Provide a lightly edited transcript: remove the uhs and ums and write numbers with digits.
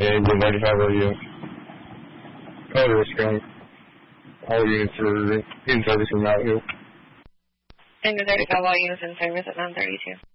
Hey, good night. How are you? Color restraint. All units are in service from out here. And the 35 all units in service at 932.